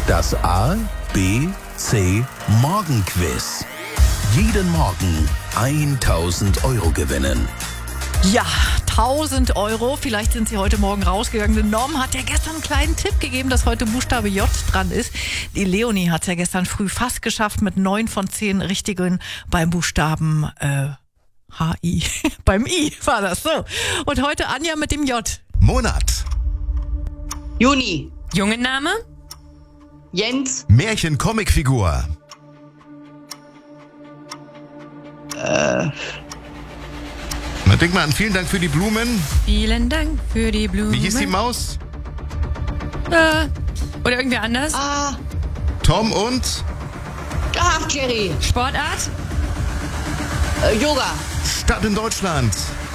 Das A, B, C Morgenquiz. Jeden Morgen 1.000 Euro gewinnen. Ja, 1.000 Euro. Vielleicht sind Sie heute Morgen rausgegangen. Die Norm hat ja gestern einen kleinen Tipp gegeben, dass heute Buchstabe J dran ist. Die Leonie hat es ja gestern früh fast geschafft mit 9 von 10 richtigen beim Buchstaben H-I. Beim I war das so. Und heute Anja mit dem J. Monat. Juni. Jungenname? Jens. Märchen-Comicfigur. Na, denk mal an, vielen Dank für die Blumen. Vielen Dank für die Blumen. Wie hieß die Maus? Oder irgendwer anders? Tom und? Jerry. Sportart? Yoga. Stadt in Deutschland.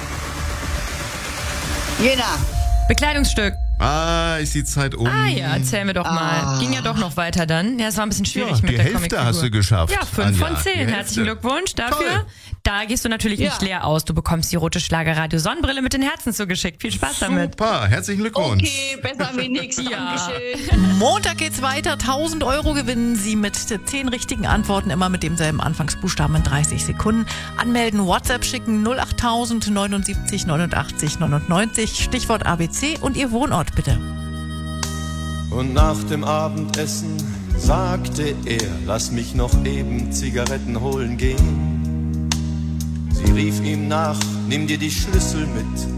Jena. Bekleidungsstück? Ist die Zeit um. Ja, erzähl mir doch mal. Ging ja doch noch weiter dann. Ja, es war ein bisschen schwierig mit die der Hälfte Comicfigur. hast du geschafft. Ja, 5 Anja, von 10. die Hälfte. Herzlichen Glückwunsch dafür. Toll. Da gehst du natürlich nicht leer aus. Du bekommst die rote Schlagerradio Sonnenbrille mit den Herzen zugeschickt. Viel Spaß damit. Super, herzlichen Glückwunsch. Okay, besser wie nix. Ja. Dankeschön. Montag geht's weiter. 1.000 Euro gewinnen Sie mit 10 richtigen Antworten, immer mit demselben Anfangsbuchstaben in 30 Sekunden. Anmelden, WhatsApp schicken 08000 79 89 99, Stichwort ABC und Ihr Wohnort bitte. Und nach dem Abendessen sagte er, lass mich noch eben Zigaretten holen gehen. Sie rief ihm nach, nimm dir die Schlüssel mit,